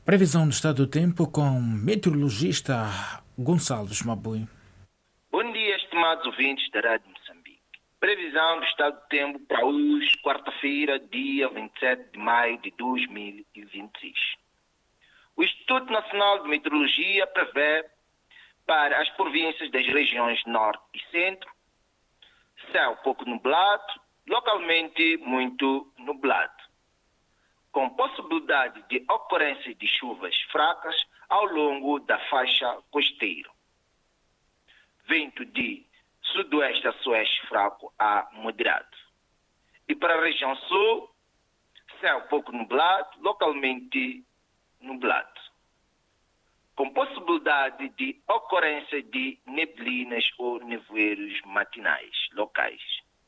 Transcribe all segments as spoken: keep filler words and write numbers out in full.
Previsão do estado do tempo com meteorologista Gonçalves Mabui. Bom dia, estimados ouvintes da Rádio Moçambique. Previsão do estado do tempo para hoje, quarta-feira, dia vinte e sete de maio de dois mil e vinte e seis. O Instituto Nacional de Meteorologia prevê para as províncias das regiões norte e centro céu pouco nublado, localmente muito nublado, com possibilidade de ocorrência de chuvas fracas ao longo da faixa costeira. Vento de sudoeste a sueste fraco a moderado. E para a região sul, céu pouco nublado, localmente nublado, com possibilidade de ocorrência de neblinas ou nevoeiros matinais locais.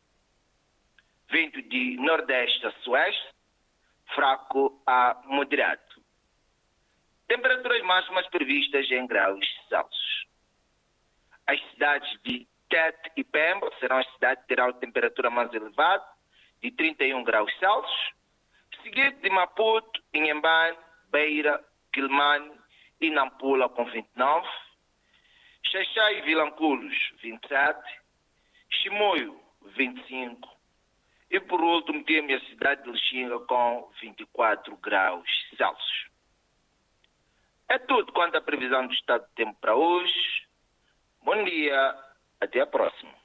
Vento de nordeste a sueste, fraco a moderado. Temperaturas máximas previstas em graus Celsius. As cidades de Tete e Pemba serão as cidades que terão temperatura mais elevada, de trinta e um graus Celsius, seguido de Maputo, Inhambane, Beira, Quilmane e Nampula com vinte e nove, Xaixai e Vilanculos vinte e sete, Chimoio vinte e cinco e por último temos a cidade de Lixinga com vinte e quatro graus Celsius. É tudo quanto à previsão do estado do tempo para hoje. Bom dia, até a próxima.